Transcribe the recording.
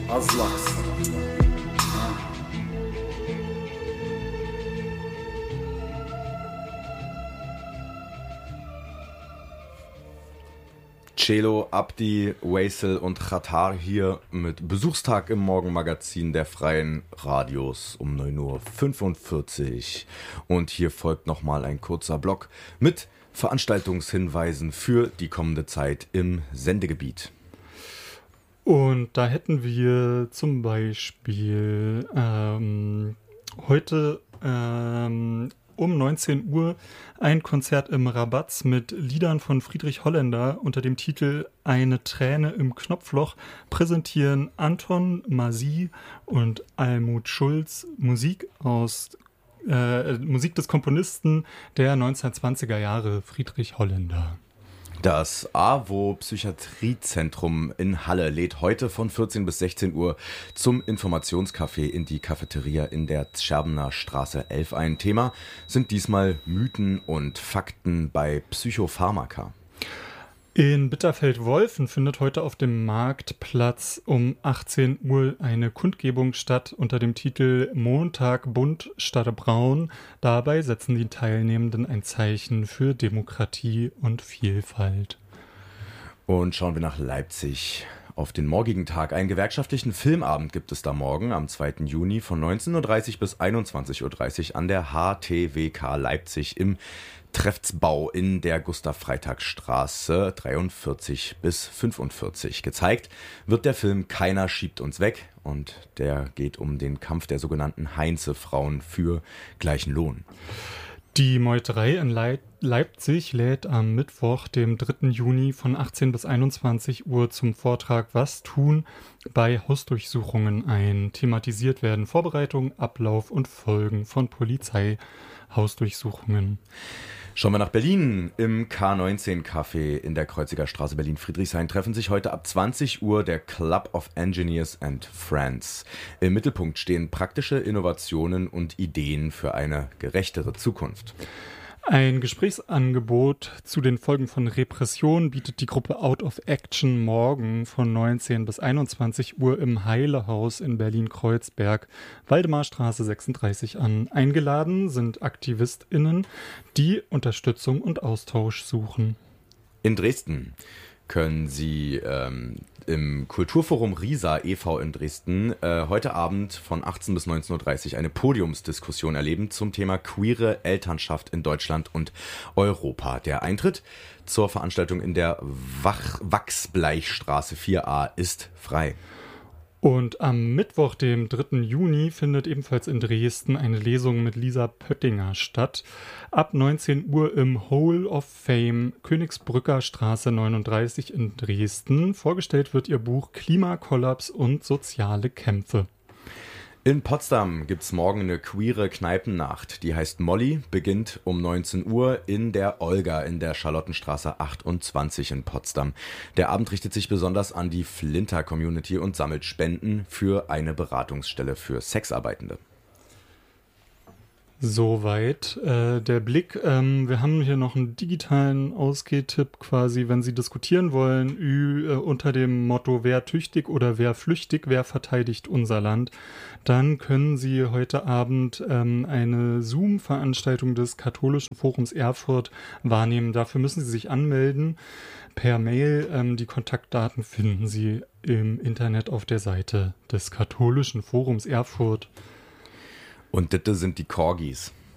Azlaks. Celo, Abdi, Waisel und Khatar hier mit Besuchstag im Morgenmagazin der Freien Radios um 9:45 Uhr. Und hier folgt nochmal ein kurzer Block mit Veranstaltungshinweisen für die kommende Zeit im Sendegebiet. Und da hätten wir zum Beispiel heute um 19 Uhr ein Konzert im Rabatz mit Liedern von Friedrich Holländer unter dem Titel Eine Träne im Knopfloch präsentieren Anton Masi und Almut Schulz Musik des Komponisten der 1920er Jahre, Friedrich Holländer. Das AWO Psychiatriezentrum in Halle lädt heute von 14 bis 16 Uhr zum Informationscafé in die Cafeteria in der Scherbener Straße 11 ein. Thema sind diesmal Mythen und Fakten bei Psychopharmaka. In Bitterfeld-Wolfen findet heute auf dem Marktplatz um 18 Uhr eine Kundgebung statt unter dem Titel Montag bunt statt braun. Dabei setzen die Teilnehmenden ein Zeichen für Demokratie und Vielfalt. Und schauen wir nach Leipzig. Auf den morgigen Tag. Einen gewerkschaftlichen Filmabend gibt es da morgen am 2. Juni von 19.30 Uhr bis 21.30 Uhr an der HTWK Leipzig im Treffsbau in der Gustav-Freitag-Straße 43 bis 45. Gezeigt wird der Film Keiner schiebt uns weg und der geht um den Kampf der sogenannten Heinze-Frauen für gleichen Lohn. Die Meuterei in Leipzig lädt am Mittwoch, dem 3. Juni von 18 bis 21 Uhr zum Vortrag Was tun bei Hausdurchsuchungen ein. Thematisiert werden Vorbereitung, Ablauf und Folgen von Polizeihausdurchsuchungen. Schauen wir nach Berlin. Im K19-Café in der Kreuziger Straße Berlin-Friedrichshain treffen sich heute ab 20 Uhr der Club of Engineers and Friends. Im Mittelpunkt stehen praktische Innovationen und Ideen für eine gerechtere Zukunft. Ein Gesprächsangebot zu den Folgen von Repression bietet die Gruppe Out of Action morgen von 19 bis 21 Uhr im Heilehaus in Berlin-Kreuzberg, Waldemarstraße 36 an. Eingeladen sind AktivistInnen, die Unterstützung und Austausch suchen. In Dresden können Sie im Kulturforum Risa e.V. in Dresden heute Abend von 18 bis 19.30 Uhr eine Podiumsdiskussion erleben zum Thema queere Elternschaft in Deutschland und Europa. Der Eintritt zur Veranstaltung in der Wachsbleichstraße 4a ist frei. Und am Mittwoch, dem 3. Juni, findet ebenfalls in Dresden eine Lesung mit Lisa Pöttinger statt. Ab 19 Uhr im Hall of Fame, Königsbrücker Straße 39 in Dresden. Vorgestellt wird ihr Buch Klimakollaps und soziale Kämpfe. In Potsdam gibt's morgen eine queere Kneipennacht. Die heißt Molly, beginnt um 19 Uhr in der Olga in der Charlottenstraße 28 in Potsdam. Der Abend richtet sich besonders an die Flinter-Community und sammelt Spenden für eine Beratungsstelle für Sexarbeitende. Soweit der Blick. Wir haben hier noch einen digitalen Ausgehtipp quasi, wenn Sie diskutieren wollen unter dem Motto wer tüchtig oder wer flüchtig, wer verteidigt unser Land, dann können Sie heute Abend eine Zoom-Veranstaltung des Katholischen Forums Erfurt wahrnehmen. Dafür müssen Sie sich anmelden per Mail. Die Kontaktdaten finden Sie im Internet auf der Seite des Katholischen Forums Erfurt. Und das sind die Corgis.